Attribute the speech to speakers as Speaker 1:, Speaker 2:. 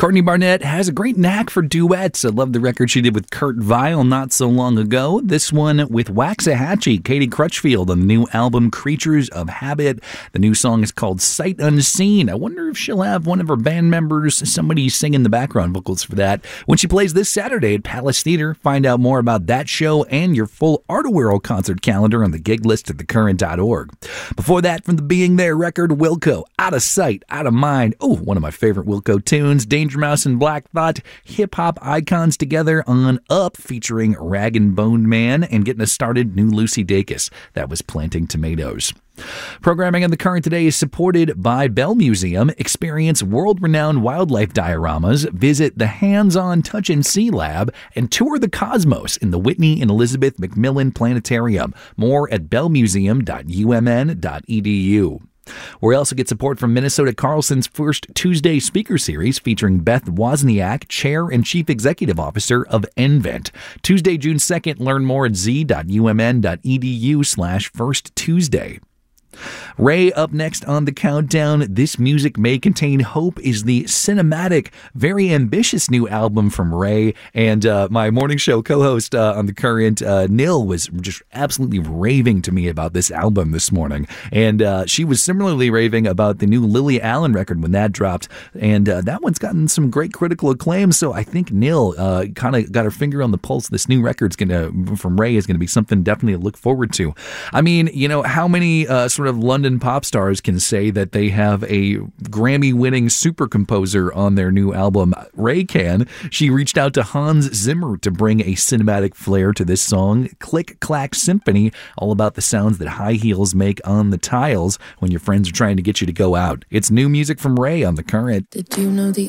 Speaker 1: Courtney Barnett has a great knack for duets. I love the record she did with Kurt Vile not so long ago. This one with Waxahachie, Katie Crutchfield, on the new album Creatures of Habit. The new song is called Sight Unseen. I wonder if she'll have one of her band members, somebody singing the background vocals for that, when she plays this Saturday at Palace Theater. Find out more about that show and your full Artworld concert calendar on the gig list at thecurrent.org. Before that, from the Being There record, Wilco, Out of Sight, Out of Mind. Oh, one of my favorite Wilco tunes, Danger Mouse and Black Thought, hip-hop icons together on Up, featuring Rag and Bone Man, and getting us started, new Lucy Dacus. That was Planting Tomatoes. Programming on The Current today is supported by Bell Museum. Experience world-renowned wildlife dioramas, visit the Hands-On Touch and See Lab, and tour the cosmos in the Whitney and Elizabeth Macmillan Planetarium. More at bellmuseum.umn.edu. We also get support from Minnesota Carlson's First Tuesday speaker series featuring Beth Wozniak, Chair and Chief Executive Officer of nVent. Tuesday, June 2nd. Learn more at z.umn.edu/firsttuesday. Ray up next on the countdown. This Music May Contain Hope is the cinematic, very ambitious new album from Ray. And my morning show co-host on The Current, Nil, was just absolutely raving to me about this album this morning. And she was similarly raving about the new Lily Allen record when that dropped. And that one's gotten some great critical acclaim. So I think Nil kind of got her finger on the pulse. This new record's from Ray is going to be something definitely to look forward to. I mean, you know, how many sort of London pop stars can say that they have a Grammy-winning super composer on their new album? Ray can. She reached out to Hans Zimmer to bring a cinematic flair to this song, Click Clack Symphony, all about the sounds that high heels make on the tiles when your friends are trying to get you to go out. It's new music from Ray on The Current.
Speaker 2: Did you know the